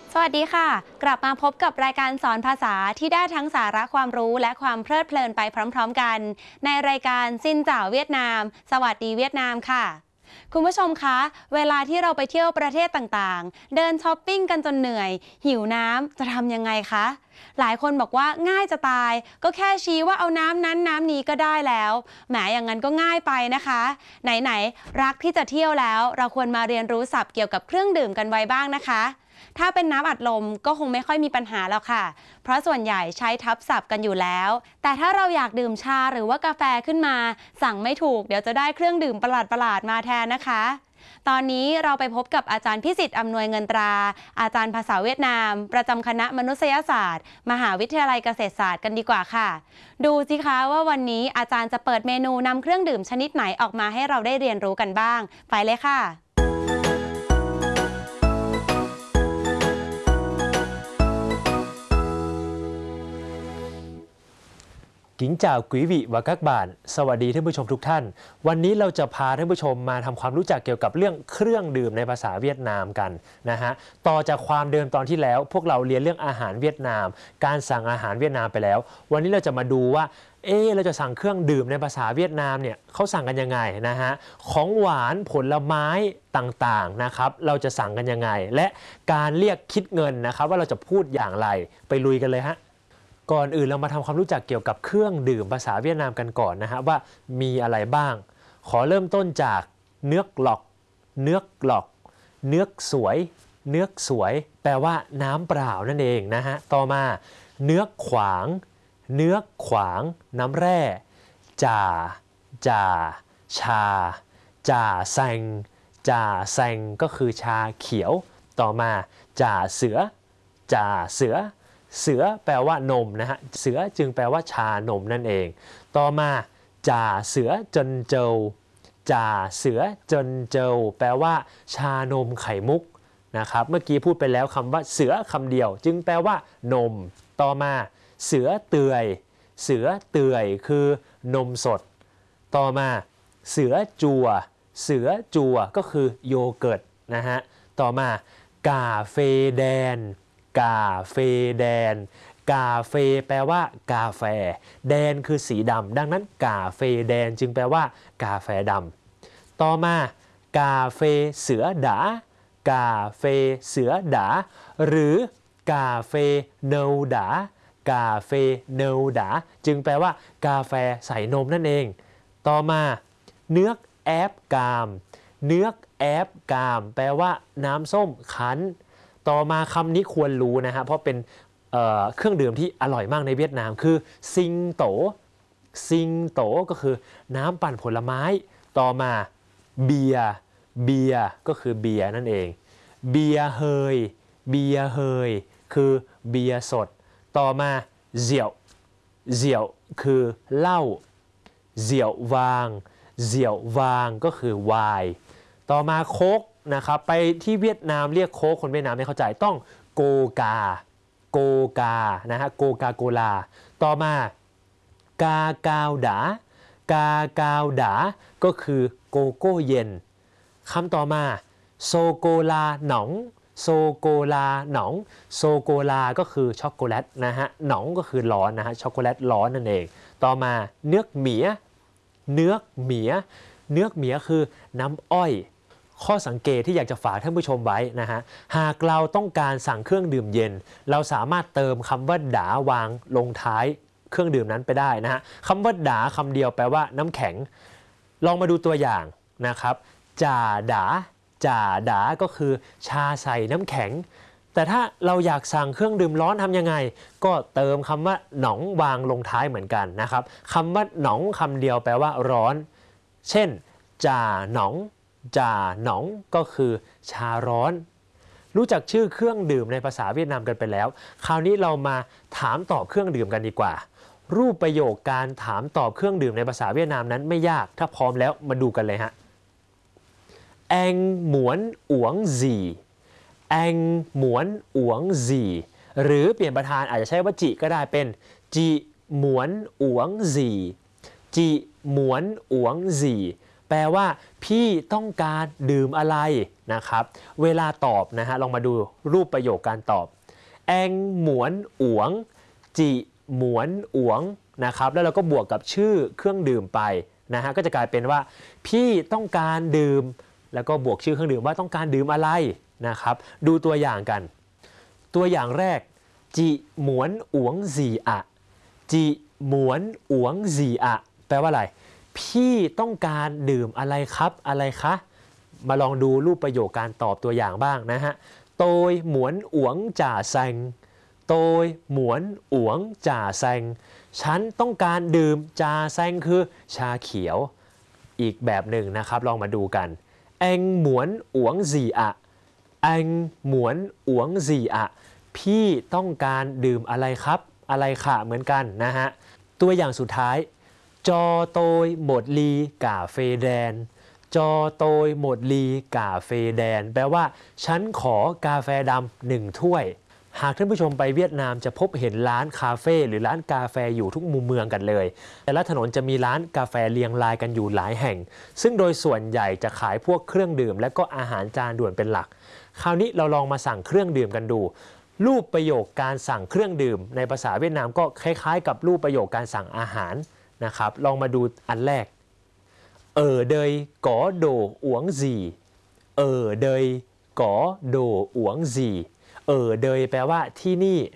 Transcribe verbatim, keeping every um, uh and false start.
สวัสดีค่ะกลับมาพบกับรายการสอนภาษาที่ได้ทั้งสาระความรู้และความเพลิดเพลินไปพร้อมๆกันในรายการซินเจ่าเวียดนามสวัสดีเวียดนามค่ะคุณผู้ชมคะเวลาที่เราไปเที่ยวประเทศต่างๆเดินช้อปปิ้งกันจนเหนื่อยหิวน้ำจะทำยังไงคะหลายคนบอกว่าง่ายจะตายก็แค่ชี้ว่าเอาน้ำนั้นน้ำนี้ก็ได้แล้วแหมอย่างนั้นก็ง่ายไปนะคะไหนๆรักที่จะเที่ยวแล้วเราควรมาเรียนรู้ศัพท์เกี่ยวกับเครื่องดื่มกันไว้บ้างนะคะถ้าเป็นน้ำอัดลมก็คงไม่ค่อยมีปัญหาแล้วค่ะเพราะส่วนใหญ่ใช้ทับศัพท์กันอยู่แล้วแต่ถ้าเราอยากดื่มชาหรือว่ากาแฟขึ้นมาสั่งไม่ถูกเดี๋ยวจะได้เครื่องดื่มประหลาดๆมาแทนนะคะตอนนี้เราไปพบกับอาจารย์พิสิทธิ์อำนวยเงินตราอาจารย์ภาษาเวียดนามประจำคณะมนุษยศาสตร์มหาวิทยาลัยเกษตรศาสตร์กันดีกว่าค่ะดูสิคะว่าวันนี้อาจารย์จะเปิดเมนูนำเครื่องดื่มชนิดไหนออกมาให้เราได้เรียนรู้กันบ้างไปเลยค่ะ Kính chào quý vị và các bạn สวัสดีท่านผู้ชมทุกท่านวันนี้เราจะพาท่านผู้ชมมาทำความรู้จักเกี่ยวกับเรื่องเครื่องดื่มในภาษาเวียดนามกันนะฮะต่อจากความเดิมตอนที่แล้วพวกเราเรียนเรื่องอาหารเวียดนามการสั่งอาหารเวียดนามไปแล้ววันนี้เราจะมาดูว่าเออเราจะสั่งเครื่องดื่มในภาษาเวียดนามเนี่ยเขาสั่งกันยังไงนะฮะของหวานผลไม้ต่างๆนะครับเราจะสั่งกันยังไงและการเรียกคิดเงินนะครับว่าเราจะพูดอย่างไรไปลุยกันเลยฮะก่อนอื่นเรามาทำความรู้จักเกี่ยวกับเครื่องดื่มภาษาเวียดนามกันก่อนนะฮะว่ามีอะไรบ้างขอเริ่มต้นจากเนื้อหลอกเนื้อหลอกเนื้อสวยเนื้อสวยแปลว่าน้ำเปล่านั่นเองนะฮะต่อมาเนื้อขวางเนื้อขวางน้ำแร่จ่าจ่าชาจ่าแซงจ่าแซงก็คือชาเขียวต่อมาจ่าเสือจ่าเสือเสือแปลว่านมนะฮะเสือจึงแปลว่าชานมนั่นเองต่อมาจ่าเสือจนเจวจ่าเสือจนเจวแปลว่าชานมไข่มุกนะครับเมื่อกี้พูดไปแล้วคำว่าเสือคำเดียวจึงแปลว่านมต่อมาเสือเตื่อยเสือเตื่อยคือนมสดต่อมาเสือจัวเสือจัวก็คือโยเกิร์ตนะฮะต่อมากาเฟแดนกาเฟแดนกาเฟแปลว่ากาแฟแดนคือสีดำดังนั้นกาเฟแดนจึงแปลว่ากาแฟดำต่อมากาเฟเสือดากาเฟเสือดาหรือกาเฟเนลดากาเฟเนลดาจึงแปลว่ากาแฟใส่นมนั่นเองต่อมาเนื้อแอบกามเนื้อแอบกามแปลว่าน้ำส้มคั้นต่อมาคำนี้ควรรู้นะฮะเพราะเป็น เอ่อ เครื่องดื่มที่อร่อยมากในเวียดนามคือซิงโตซิงโตก็คือน้ำปั่นผลไม้ต่อมาเบียร์เบียร์ก็คือเบียร์นั่นเองเบียร์เฮยเบียร์เฮยคือเบียร์สดต่อมาเสี่ยวเสี่ยวคือเหล้าเสี่ยววางเสี่ยววางก็คือไวน์ต่อมาโค้กนะครับไปที่เวียดนามเรียกโค้กคนเวียดนามไม่เข้าใจต้องโกกาโกกานะฮะโกกาโกลาต่อมากากาวดากากาวดาก็คือโกโก้เย็นคำต่อมาโซโกลาหนองโซโกลาหนองโซโกลาก็คือช็อกโกแลตนะฮะหนองก็คือร้อนนะฮะช็อกโกแลตร้อนนั่นเองต่อมาเนื้อเหมียเนื้อเหมียเนื้อเหมียคือน้ำอ้อยข้อสังเกตที่อยากจะฝากท่านผู้ชมไว้นะฮะหากเราต้องการสั่งเครื่องดื่มเย็นเราสามารถเติมคำว่าดาวางลงท้ายเครื่องดื่มนั้นไปได้นะฮะคำว่าดาคำเดียวแปลว่าน้ำแข็งลองมาดูตัวอย่างนะครับจ่าดาจ่าดาก็คือชาใส่น้ำแข็งแต่ถ้าเราอยากสั่งเครื่องดื่มร้อนทำยังไงก็เติมคำว่าหนองวางลงท้ายเหมือนกันนะครับคำว่าหนองคำเดียวแปลว่าร้อนเช่นจ่าหนองจ่าหนองก็คือชาร้อนรู้จักชื่อเครื่องดื่มในภาษาเวียดนามกันไปแล้วคราวนี้เรามาถามตอบเครื่องดื่มกันดีกว่ารูปประโยคการถามตอบเครื่องดื่มในภาษาเวียดนามนั้นไม่ยากถ้าพร้อมแล้วมาดูกันเลยฮะแองหมวนอวงจีแองหมวนอวงจีหรือเปลี่ยนประธานอาจจะใช้ว่าจิก็ได้เป็นจีหมวนอวงจีจีหมวนอวงจีแปลว่าพี่ต้องการดื่มอะไรนะครับเวลาตอบนะฮะลองมาดูรูปประโยคการตอบแองหมวนอวงจิหมวนอวงนะครับแล้วเราก็บวกกับชื่อเครื่องดื่มไปนะฮะก็จะกลายเป็นว่าพี่ต้องการดื่มแล้วก็บวกชื่อเครื่องดื่มว่าต้องการดื่มอะไรนะครับดูตัวอย่างกันตัวอย่างแรกจิหมวนอวงซีอะจิหมวนอวงซีอะแปลว่าอะไรพี่ต้องการดื่มอะไรครับอะไรคะมาลองดูรูปประโยคการตอบตัวอย่างบ้างนะฮะโตยหมวนอวงจ่าแซงโตยหมวนอวงจ่าแซงฉันต้องการดื่มจ่าแซงคือชาเขียวอีกแบบหนึ่งนะครับลองมาดูกันเอ็งหมวนอวงซีอะเอ็งหมวนอวงซีอะพี่ต้องการดื่มอะไรครับอะไรค่ะเหมือนกันนะฮะตัวอย่างสุดท้ายจอโตยหมดลีกาเฟแดนจอโตยหมดลีกาเฟแดนแปลว่าฉันขอกาแฟดำหนึ่งถ้วยหากท่านผู้ชมไปเวียดนามจะพบเห็นร้านคาเฟ่หรือร้านกาแฟอยู่ทุกมุมเมืองกันเลยแต่ละถนนจะมีร้านกาแฟเรียงรายกันอยู่หลายแห่งซึ่งโดยส่วนใหญ่จะขายพวกเครื่องดื่มและก็อาหารจานด่วนเป็นหลักคราวนี้เราลองมาสั่งเครื่องดื่มกันดูรูปประโยคการสั่งเครื่องดื่มในภาษาเวียดนามก็คล้ายๆกับรูปประโยคการสั่งอาหารนะครับลองมาดูอันแรกเออเดยก๋อโดอวงซีเออเดยก๋อโดอวงซีเออเดยแปลว่าที่นี่